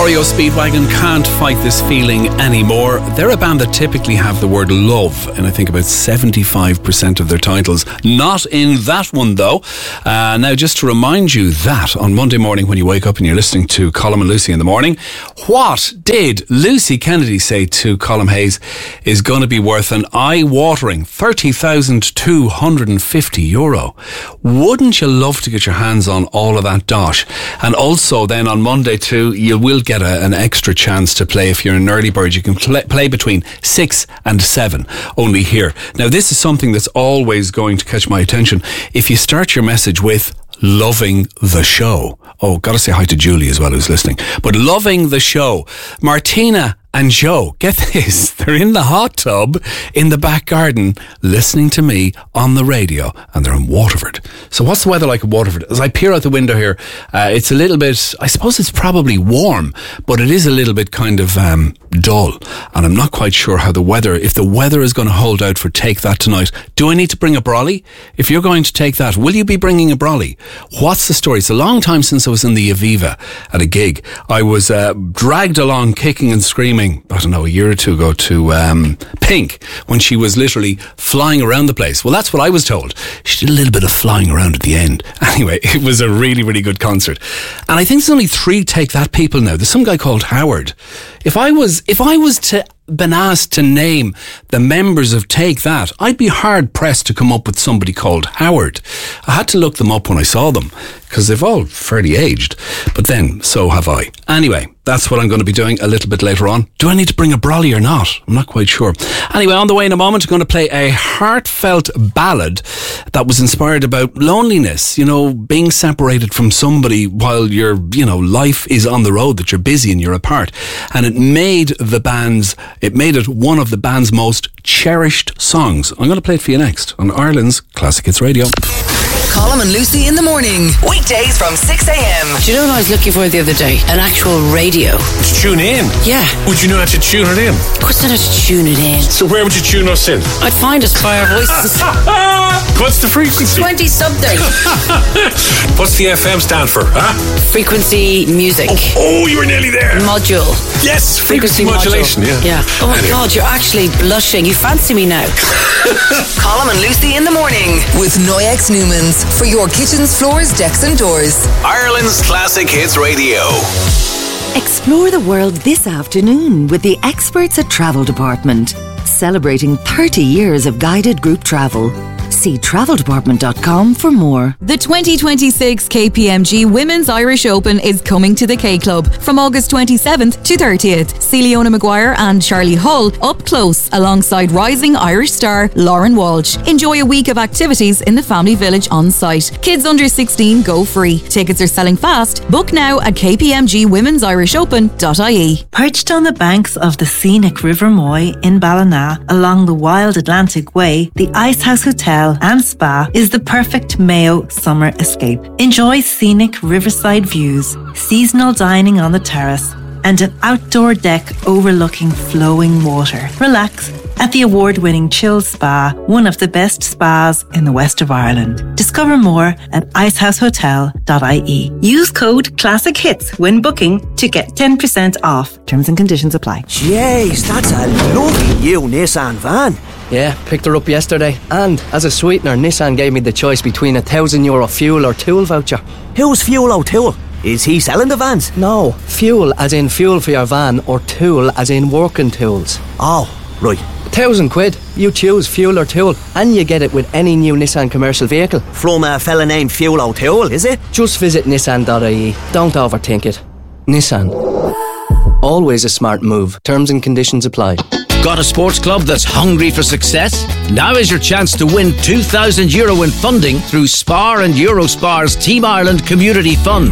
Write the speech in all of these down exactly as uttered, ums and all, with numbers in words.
R E O Speedwagon can't fight this feeling anymore. They're a band that typically have the word love in I think about seventy-five percent of their titles. Not in that one though. Uh, now just to remind you that on Monday morning when you wake up and you're listening to Colm and Lucy in the morning, what did Lucy Kennedy say to Colm Hayes is going to be worth an eye-watering thirty thousand two hundred fifty euro. Wouldn't you love to get your hands on all of that dosh? And also then on Monday too, you will get a, an extra chance to play. If you're an early bird, you can play, play between six and seven only here. Now this is something that's always going to catch my attention. If you start your message with loving the show. Oh, gotta say hi to Julie as well who's listening. But loving the show. Martina and Joe, get this, they're in the hot tub in the back garden listening to me on the radio, and they're in Waterford. So what's the weather like in Waterford? As I peer out the window here, uh, it's a little bit, I suppose it's probably warm, but it is a little bit kind of um, dull, and I'm not quite sure how the weather, if the weather is going to hold out for Take That tonight. Do I need to bring a brolly? If you're going to take that, will you be bringing a brolly? What's the story? It's a long time since I was in the Aviva at a gig. I was uh, dragged along kicking and screaming, I don't know, a year or two ago to um, Pink when she was literally flying around the place. Well, that's what I was told. She did a little bit of flying around at the end. Anyway, it was a really, really good concert. And I think there's only three Take That people now. There's some guy called Howard. If I was, if I was to been asked to name the members of Take That, I'd be hard pressed to come up with somebody called Howard. I had to look them up when I saw them because they've all fairly aged, but then so have I. Anyway, that's what I'm going to be doing a little bit later on. Do I need to bring a brolly or not? I'm not quite sure. Anyway, on the way in a moment, I'm going to play a heartfelt ballad that was inspired about loneliness, you know, being separated from somebody while your, you know, life is on the road, that you're busy and you're apart. And it made the band's It made it one of the band's most cherished songs. I'm going to play it for you next on Ireland's Classic Hits Radio. Colm and Lucy in the morning. Weekdays from six a.m. Do you know what I was looking for the other day? An actual radio. To tune in? Yeah. Would you know how to tune it in? Of course I know how to tune it in. So where would you tune us in? I'd find us by our voices. What's the frequency? twenty something. What's the F M stand for, huh? Frequency music. Oh, oh you were nearly there. Module. Yes, frequency, frequency modulation, module. yeah. Yeah. Oh my anyway. God, you're actually blushing. You fancy me now. Colm and Lucy in the morning with Noyex Newmans for your kitchens, floors, decks and doors. Ireland's Classic Hits Radio. Explore the world this afternoon with the experts at Travel Department, celebrating thirty years of guided group travel. See travel department dot com for more. The twenty twenty-six K P M G Women's Irish Open is coming to the K Club from August twenty-seventh to thirtieth. See Leona Maguire and Charlie Hull up close alongside rising Irish star Lauren Walsh. Enjoy a week of activities in the family village on site. Kids under sixteen go free. Tickets are selling fast. Book now at k p m g women's irish open dot i e. Perched on the banks of the scenic River Moy in Ballina along the wild Atlantic Way, the Icehouse Hotel and Spa is the perfect Mayo summer escape. Enjoy scenic riverside views, seasonal dining on the terrace, and an outdoor deck overlooking flowing water. Relax at the award-winning Chill Spa, one of the best spas in the west of Ireland. Discover more at icehouse hotel dot i e. Use code CLASSICHITS when booking to get ten percent off. Terms and conditions apply. Jeez, that's a lovely new Nissan van. Yeah, picked her up yesterday. And as a sweetener, Nissan gave me the choice between a thousand euro fuel or tool voucher. Who's Fuel O'Toole? Is he selling the vans? No, fuel as in fuel for your van, or tool as in working tools. Oh, right. Thousand quid. You choose fuel or tool, and you get it with any new Nissan commercial vehicle. From a fella named Fuel O'Toole, is it? Just visit nissan dot i e. Don't overthink it. Nissan. Always a smart move. Terms and conditions apply. Got a sports club that's hungry for success? Now is your chance to win two thousand euro in funding through Spar and Eurospar's Team Ireland Community Fund.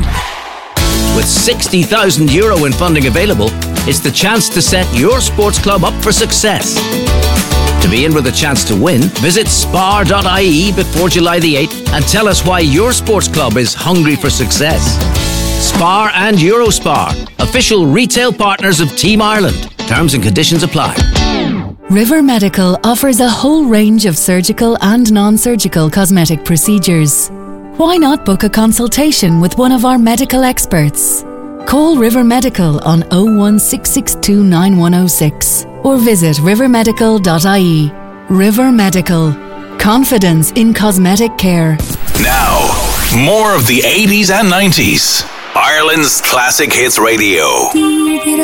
With sixty thousand euro in funding available, it's the chance to set your sports club up for success. To be in with a chance to win, visit spar dot i e before July the eighth and tell us why your sports club is hungry for success. Spar and Eurospar, official retail partners of Team Ireland. Terms and conditions apply. River Medical offers a whole range of surgical and non-surgical cosmetic procedures. Why not book a consultation with one of our medical experts? Call River Medical on oh one six six two nine one oh six or visit river medical dot I E. River Medical. Confidence in cosmetic care. Now, more of the eighties and nineties. Ireland's Classic Hits Radio.